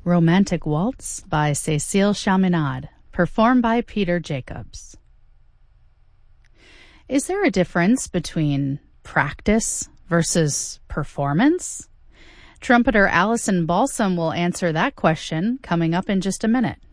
Romantic Waltz by Cécile Chaminade, performed by Peter Jacobs. Is there a difference between practice versus performance? Trumpeter Allison Balsam will answer that question coming up in just a minute.